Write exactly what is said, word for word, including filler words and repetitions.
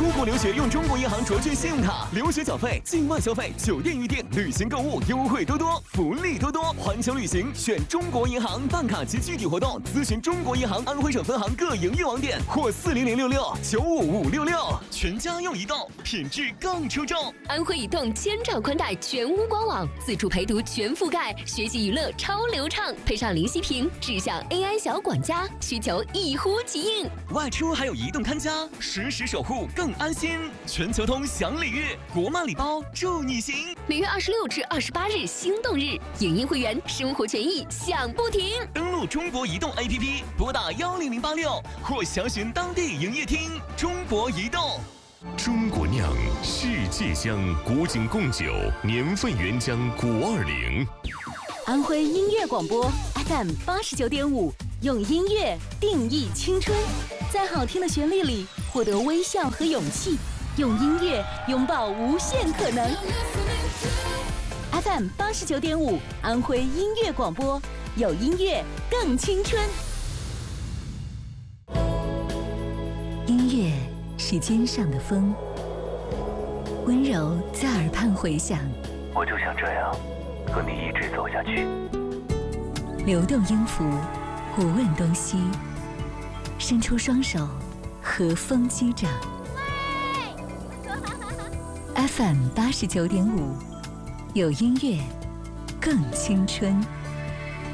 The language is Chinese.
出国留学用中国银行卓券信用卡，留学缴费、境外消费、酒店预订、旅行购物优惠多多，福利多多。环球旅行选中国银行，办卡及具体活动咨询中国银行安徽省分行各营业网点或四零零六六九五五六六。全家用移动，品质更出众。 安徽移动千兆宽带全屋官网，自助陪读全覆盖，学习娱乐超流畅，配上零息屏，智享 A I 小管家，需求一呼即应。 外出还有移动看家，实时守护更安心。全球通享礼遇，国漫礼包助你行。 每月二十六至二十八日心动日，影音会员生活权益享不停。 登录中国移动 A P P， 拨打幺零零八六或详询当地营业厅。中国移动。 中国酿，世界香，古井贡酒，年份原浆古二零。 安徽音乐广播 F M 八十九点五，用音乐定义青春，在好听的旋律里获得微笑和勇气，用音乐拥抱无限可能。F M 八十九点五，安徽音乐广播，有音乐更青春。音乐是肩上的风，温柔在耳畔回响。 我就想这样和你一直走下去。 流动音符，不问东西，伸出双手，和风击掌。F M 八十九点五，有音乐，更青春。